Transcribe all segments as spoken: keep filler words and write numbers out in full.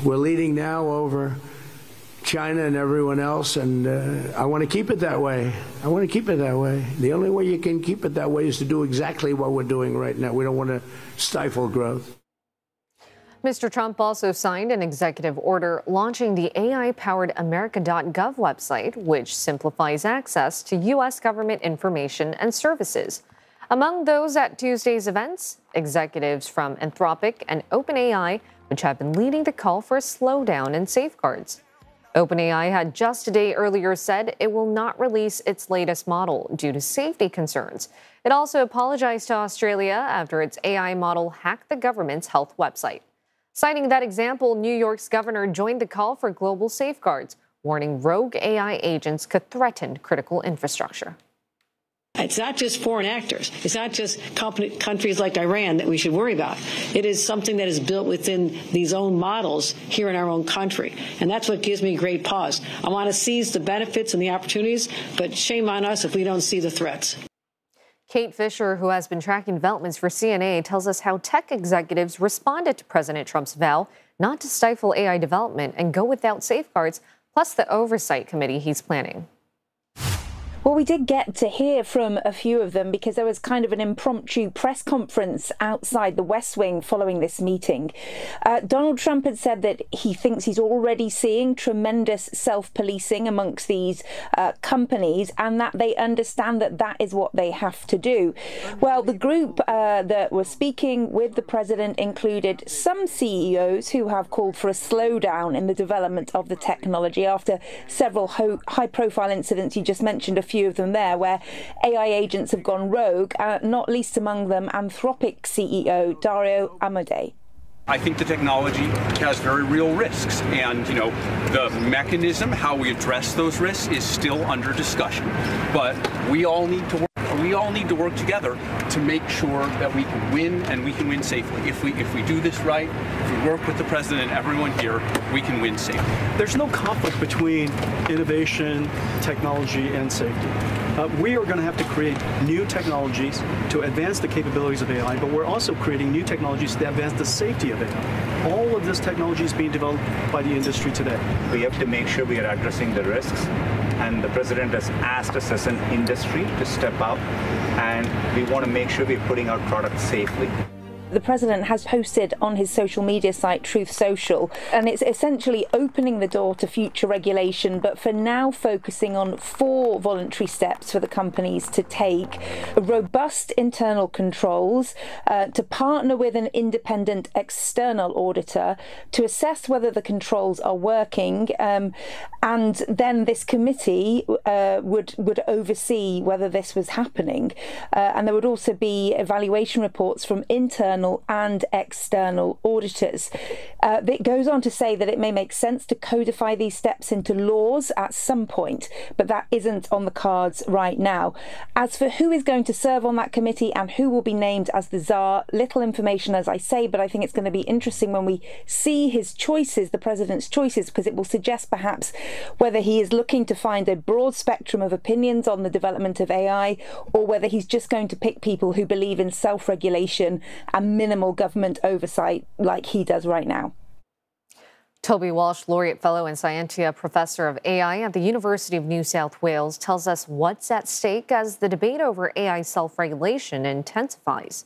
We're leading now over China and everyone else, and uh, I want to keep it that way. I want to keep it that way. The only way you can keep it that way is to do exactly what we're doing right now. We don't want to stifle growth. Mister Trump also signed an executive order launching the A I-powered America dot gov website, which simplifies access to U S government information and services. Among those at Tuesday's events, executives from Anthropic and OpenAI, which have been leading the call for a slowdown in safeguards. OpenAI had just a day earlier said it will not release its latest model due to safety concerns. It also apologized to Australia after its A I model hacked the government's health website. Citing that example, New York's governor joined the call for global safeguards, warning rogue A I agents could threaten critical infrastructure. It's not just foreign actors. It's not just company, countries like Iran that we should worry about. It is something that is built within these own models here in our own country. And that's what gives me great pause. I want to seize the benefits and the opportunities, but shame on us if we don't see the threats. Kate Fisher, who has been tracking developments for C N A, tells us how tech executives responded to President Trump's vow not to stifle A I development and go without safeguards, plus the oversight committee he's planning. Well, we did get to hear from a few of them because there was kind of an impromptu press conference outside the West Wing following this meeting. Uh, Donald Trump had said that he thinks he's already seeing tremendous self-policing amongst these uh, companies and that they understand that that is what they have to do. Well, the group uh, that was speaking with the president included some C E Os who have called for a slowdown in the development of the technology after several ho- high-profile incidents you just mentioned a few of them there, where A I agents have gone rogue, uh, not least among them Anthropic C E O Dario Amodei. I think the technology has very real risks, and you know the mechanism, how we address those risks, is still under discussion. But we all need to work. We all need to work together to make sure that we can win, and we can win safely. If we if we do this right, if we work with the president and everyone here, we can win safely. There's no conflict between innovation, technology, and safety. Uh, we are going to have to create new technologies to advance the capabilities of A I, but we're also creating new technologies to advance the safety of A I. All of this technology is being developed by the industry today. We have to make sure we are addressing the risks, and the president has asked us as an industry to step up, and we want to make sure we're putting out products safely. The president has posted on his social media site, Truth Social, and it's essentially opening the door to future regulation, but for now focusing on four voluntary steps for the companies to take: robust internal controls, uh, to partner with an independent external auditor to assess whether the controls are working, um, and then this committee uh, would would oversee whether this was happening, uh, and there would also be evaluation reports from internal and external auditors. Uh, it goes on to say that it may make sense to codify these steps into laws at some point, but that isn't on the cards right now. As for who is going to serve on that committee and who will be named as the czar, little information, as I say, but I think it's going to be interesting when we see his choices, the president's choices, because it will suggest perhaps whether he is looking to find a broad spectrum of opinions on the development of A I, or whether he's just going to pick people who believe in self-regulation and minimal government oversight like he does right now. Toby Walsh, Laureate Fellow and Scientia Professor of A I at the University of New South Wales, tells us what's at stake as the debate over A I self-regulation intensifies.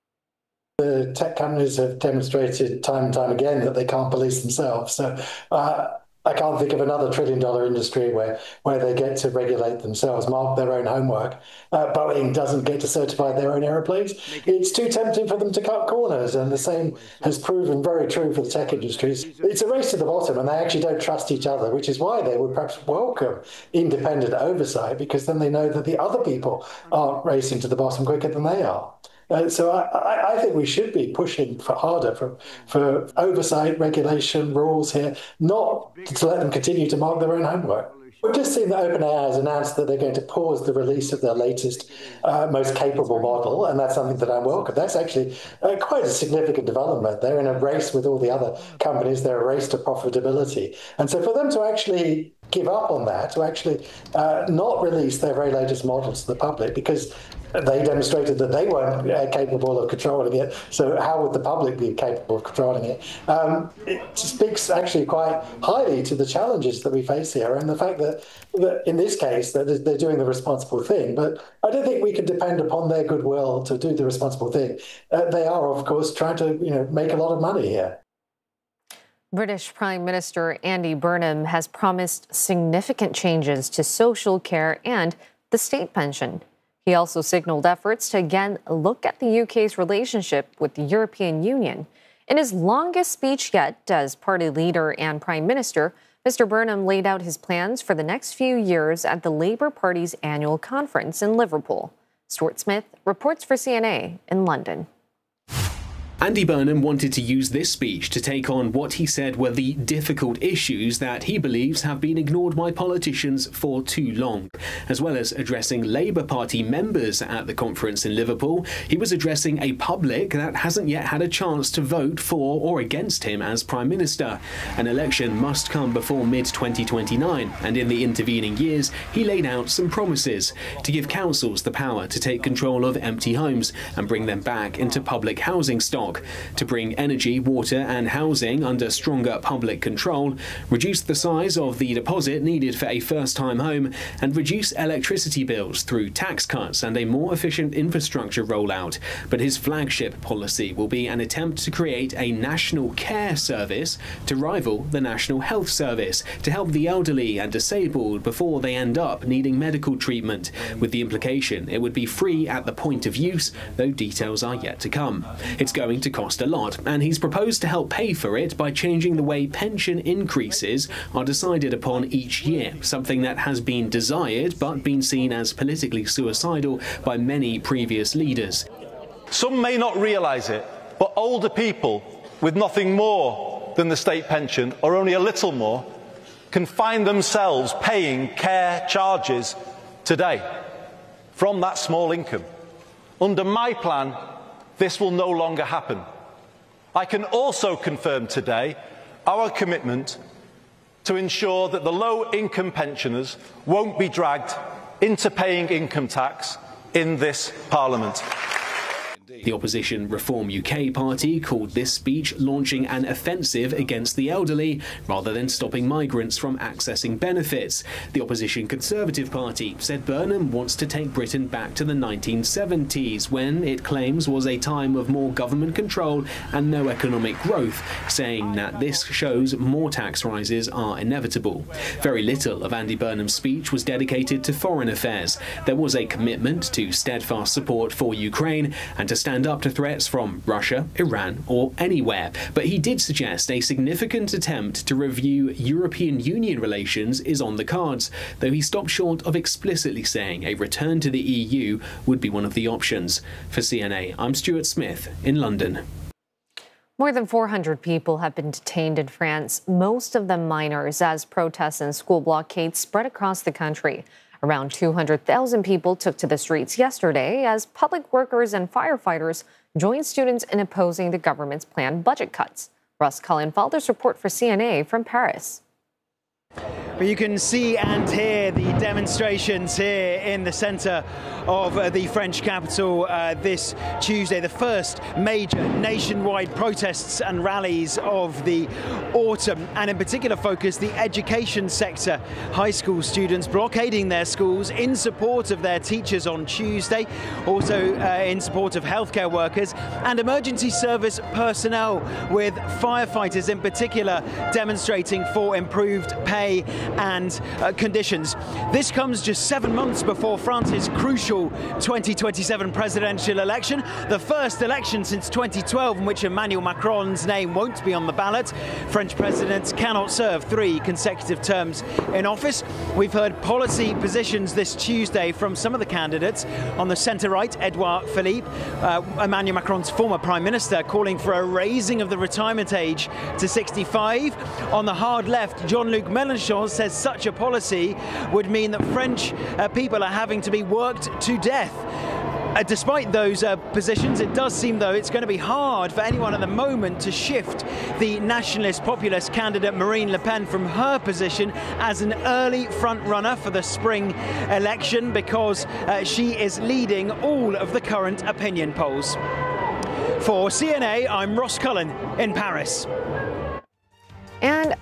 The tech companies have demonstrated time and time again that they can't police themselves. So uh, I can't think of another trillion dollar industry where, where they get to regulate themselves, mark their own homework. Uh, Boeing doesn't get to certify their own aeroplanes. It's too tempting for them to cut corners, and the same has proven very true for the tech industries. It's a race to the bottom, and they actually don't trust each other, which is why they would perhaps welcome independent oversight, because then they know that the other people aren't racing to the bottom quicker than they are. Uh, so I, I think we should be pushing for harder for, for oversight, regulation, rules here, not to let them continue to mark their own homework. We've just seen that OpenAI has announced that they're going to pause the release of their latest, uh, most capable model, and that's something that I welcome. That's actually uh, quite a significant development. They're in a race with all the other companies. They're a race to profitability. And so for them to actually give up on that, to actually uh, not release their very latest models to the public, because they demonstrated that they weren't uh, capable of controlling it. So how would the public be capable of controlling it? Um, it speaks actually quite highly to the challenges that we face here, and the fact that, that in this case that they're doing the responsible thing. But I don't think we can depend upon their goodwill to do the responsible thing. Uh, they are, of course, trying to you know make a lot of money here. British Prime Minister Andy Burnham has promised significant changes to social care and the state pension. He also signaled efforts to again look at the U K's relationship with the European Union. In his longest speech yet as party leader and prime minister, Mister Burnham laid out his plans for the next few years at the Labour Party's annual conference in Liverpool. Stuart Smith reports for C N A in London. Andy Burnham wanted to use this speech to take on what he said were the difficult issues that he believes have been ignored by politicians for too long. As well as addressing Labour Party members at the conference in Liverpool, he was addressing a public that hasn't yet had a chance to vote for or against him as Prime Minister. An election must come before mid twenty twenty-nine, and in the intervening years, he laid out some promises to give councils the power to take control of empty homes and bring them back into public housing stock, to bring energy, water and housing under stronger public control, reduce the size of the deposit needed for a first-time home, and reduce electricity bills through tax cuts and a more efficient infrastructure rollout. But his flagship policy will be an attempt to create a national care service to rival the National Health Service, to help the elderly and disabled before they end up needing medical treatment, with the implication it would be free at the point of use, though details are yet to come. It's going to cost a lot, and he's proposed to help pay for it by changing the way pension increases are decided upon each year, something that has been desired but been seen as politically suicidal by many previous leaders. Some may not realise it, but older people with nothing more than the state pension, or only a little more, can find themselves paying care charges today from that small income. Under my plan, this will no longer happen. I can also confirm today our commitment to ensure that the low-income pensioners won't be dragged into paying income tax in this Parliament. The opposition Reform U K party called this speech launching an offensive against the elderly rather than stopping migrants from accessing benefits. The opposition Conservative Party said Burnham wants to take Britain back to the nineteen seventies, when it claims was a time of more government control and no economic growth, saying that this shows more tax rises are inevitable. Very little of Andy Burnham's speech was dedicated to foreign affairs. There was a commitment to steadfast support for Ukraine and to stand up to threats from Russia, Iran or anywhere, but he did suggest a significant attempt to review European Union relations is on the cards, though he stopped short of explicitly saying a return to the E U would be one of the options. For C N A, I'm Stuart Smith in London. More than four hundred people have been detained in France, most of them minors, as protests and school blockades spread across the country. Around two hundred thousand people took to the streets yesterday as public workers and firefighters joined students in opposing the government's planned budget cuts. Russ Cullen-Falder's report for C N A from Paris. But you can see and hear the demonstrations here in the centre of uh, the French capital uh, this Tuesday, the first major nationwide protests and rallies of the autumn, and in particular focus the education sector. High school students blockading their schools in support of their teachers on Tuesday, also uh, in support of healthcare workers and emergency service personnel, with firefighters in particular demonstrating for improved pay and uh, conditions. This comes just seven months before France's crucial twenty twenty-seven presidential election, the first election since twenty twelve in which Emmanuel Macron's name won't be on the ballot. French presidents cannot serve three consecutive terms in office. We've heard policy positions this Tuesday from some of the candidates. On the centre-right, Edouard Philippe, uh, Emmanuel Macron's former prime minister, calling for a raising of the retirement age to sixty-five. On the hard left, Jean-Luc Mélenchon says such a policy would mean that French uh, people are having to be worked to death. Uh, despite those uh, positions, it does seem, though, it's going to be hard for anyone at the moment to shift the nationalist populist candidate Marine Le Pen from her position as an early front-runner for the spring election, because uh, she is leading all of the current opinion polls. For C N A, I'm Ross Cullen in Paris. And